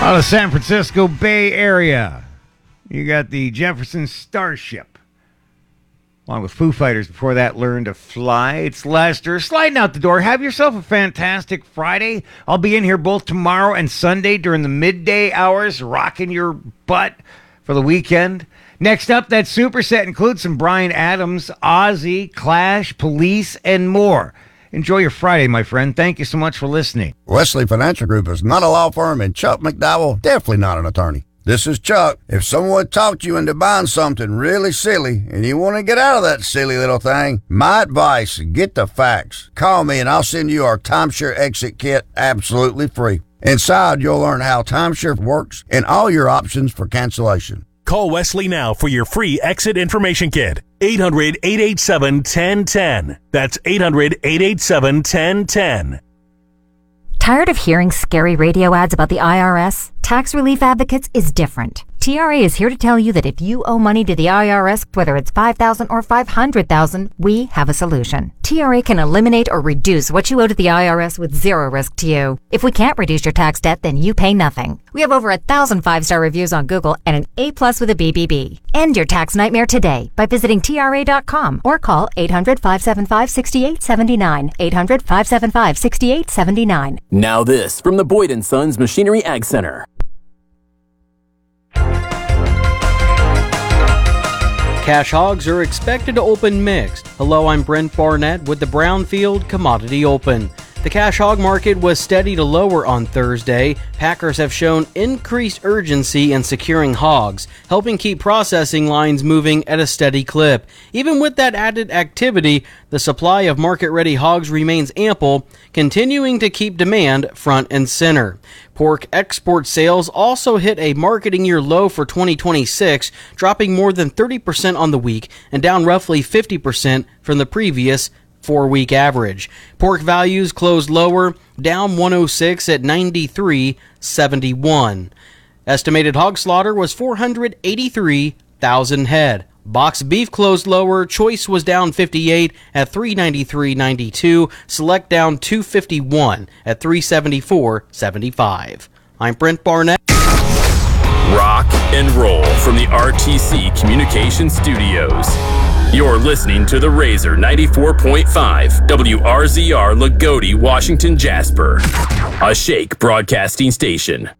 Out of San Francisco Bay Area, you got the Jefferson Starship. Along with Foo Fighters before that, Learn to Fly. It's Lester sliding out the door. Have yourself a fantastic Friday. I'll be in here both tomorrow and Sunday during the midday hours, rocking your butt for the weekend. Next up, that superset includes some Bryan Adams, Ozzy, Clash, Police, and more. Enjoy your Friday, my friend. Thank you so much for listening. Wesley Financial Group is not a law firm, and Chuck McDowell, definitely not an attorney. This is Chuck. If someone talked you into buying something really silly and you want to get out of that silly little thing, my advice, get the facts. Call me and I'll send you our timeshare exit kit absolutely free. Inside, you'll learn how timeshare works and all your options for cancellation. Call Wesley now for your free exit information kit. 800-887-1010. That's 800-887-1010. Tired of hearing scary radio ads about the IRS? Tax Relief Advocates is different. TRA is here to tell you that if you owe money to the IRS, whether it's $5,000 or $500,000, we have a solution. TRA can eliminate or reduce what you owe to the IRS with zero risk to you. If we can't reduce your tax debt, then you pay nothing. We have over 1,000 5-star reviews on Google and an A+ with a BBB. End your tax nightmare today by visiting TRA.com or call 800-575-6879. 800-575-6879. Now this from the Boyd & Sons Machinery Ag Center. Cash hogs are expected to open mixed. Hello, I'm Brent Barnett with the Brownfield Commodity Open. The cash hog market was steady to lower on Thursday. Packers have shown increased urgency in securing hogs, helping keep processing lines moving at a steady clip. Even with that added activity, the supply of market-ready hogs remains ample, continuing to keep demand front and center. Pork export sales also hit a marketing year low for 2026, dropping more than 30% on the week and down roughly 50% from the previous 4-week average. Pork values closed lower, down 106 at 93.71. Estimated hog slaughter was 483,000 head. Box beef closed lower. Choice was down 58 at 393.92. Select down 251 at 374.75. I'm Brent Barnett. Rock and roll from the RTC Communications Studios. You're listening to the Razor 94.5 WRZR Lagodi, Washington, Jasper, a Shake broadcasting station.